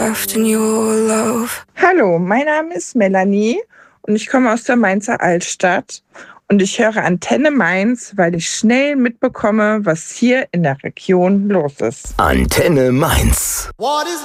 Hallo, mein Name ist Melanie und ich komme aus der Mainzer Altstadt und ich höre Antenne Mainz, weil ich schnell mitbekomme, was hier in der Region los ist. Antenne Mainz.